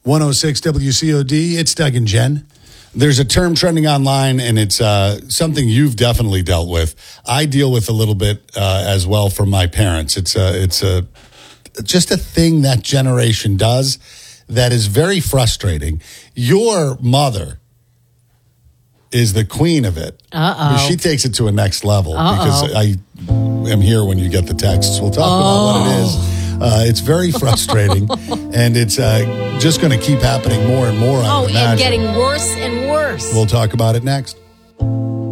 106 WCOD. It's Doug and Jen. There's a term trending online, and it's something you've definitely dealt with. I deal with a little bit as well from my parents. It's just a thing that generation does that is very frustrating. Your mother is the queen of it. Uh-oh. She takes it to a next level because I am here when you get the texts. We'll talk about what it is. It's very frustrating, and it's just going to keep happening more and more. And getting worse and worse. We'll talk about it next.